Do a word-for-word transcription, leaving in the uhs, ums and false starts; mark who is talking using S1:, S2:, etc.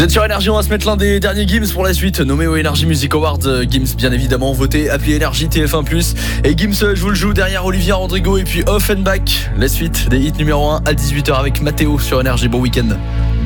S1: Vous êtes sur Énergie, on va se mettre l'un des derniers Gims pour la suite, nommé au Energy Music Awards. Gims bien évidemment voté, appli Énergie T F un plus. Et Gims, je vous le joue derrière Olivia Rodrigo et puis Offenbach. La suite des hits numéro un à dix-huit heures avec Mathéo sur Énergie. Bon week-end.